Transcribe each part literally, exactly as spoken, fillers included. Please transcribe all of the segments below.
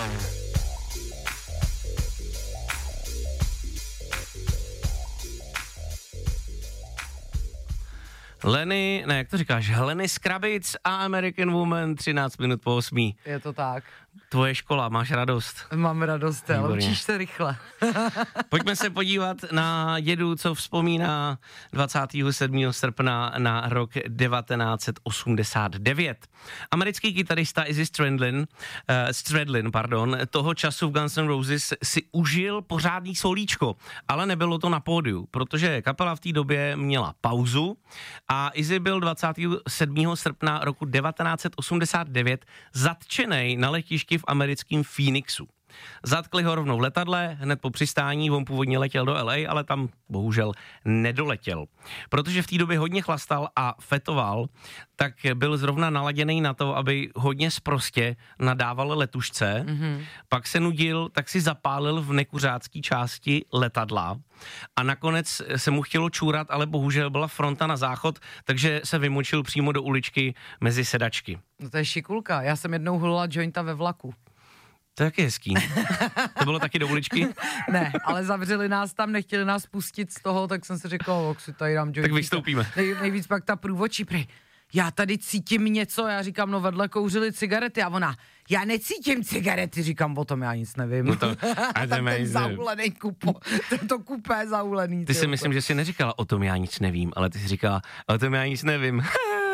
Lenny, ne, jak to říkáš, Lenny Skrabic a American Woman, třináct minut po osmí. Je to tak. Tvoje škola, máš radost? Mám radost, ale učíš se rychle. Pojďme se podívat na dědu, co vzpomíná dvacátého sedmého srpna na rok devatenáct set osmdesát devět. Americký kytarista Izzy Stradlin, uh, Stradlin, pardon, toho času v Guns N' Roses si užil pořádný solíčko, ale nebylo to na pódiu, protože kapela v té době měla pauzu a Izzy byl dvacátého sedmého srpna roku devatenáct set osmdesát devět zatčenej na letišti v americkém Phoenixu. Zatkli ho rovnou v letadle, hned po přistání, on původně letěl do L A, ale tam bohužel nedoletěl. Protože v té době hodně chlastal a fetoval, tak byl zrovna naladěný na to, aby hodně sprostě nadával letušce, mm-hmm. pak se nudil, tak si zapálil v nekuřácký části letadla a nakonec se mu chtělo čůrat, ale bohužel byla fronta na záchod, takže se vymočil přímo do uličky mezi sedačky. No to je šikulka, já jsem jednou hulila jointa ve vlaku. To je taky hezký. To bylo taky do uličky? Ne, ale zavřeli nás tam, nechtěli nás pustit z toho, tak jsem si řekl, jak si tady dám jointíka. Tak vystoupíme. Nej, nejvíc pak ta průvodčí prej. Já tady cítím něco, já říkám, no vedle kouřili cigarety a ona, já necítím cigarety, říkám, o tom já nic nevím. No to, a tam ten zaulený kupo, tento kupé zaulený. Ty si myslím, že si neříkala, o tom já nic nevím, ale ty si říkala, o tom já nic nevím.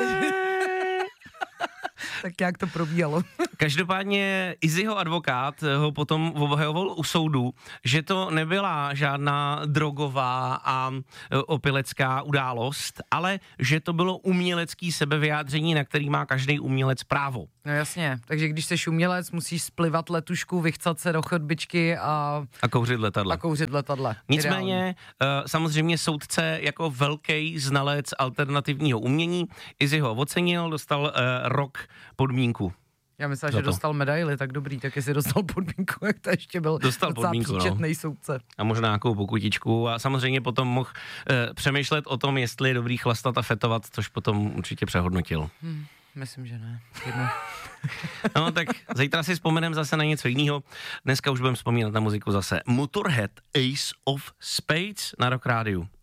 Tak jak to probíhalo. Každopádně Izzyho advokát ho potom obhajoval u soudu, že to nebyla žádná drogová a opilecká událost, ale že to bylo umělecký sebevyjádření, na který má každý umělec právo. No jasně, takže když jsi umělec, musíš splivat letušku, vychcat se do chodbičky a... A kouřit letadle. A kouřit letadle. Nicméně, uh, samozřejmě soudce jako velký znalec alternativního umění Izzy ho ocenil, dostal uh, rok podmínku. Já myslím, že dostal medaili, tak dobrý, tak jestli dostal podmínku, jak to ještě byl dostal docela podmínku, příčetnej no. soudce. A možná nějakou pokutičku a samozřejmě potom mohl uh, přemýšlet o tom, jestli je dobrý chlastat a fetovat, což potom určitě přehodnotil. Hmm. Myslím, že ne. No tak zítra si vzpomeneme zase na něco jiného. Dneska už budeme vzpomínat na muziku zase. Motorhead, Ace of Spades na Rock Rádiu.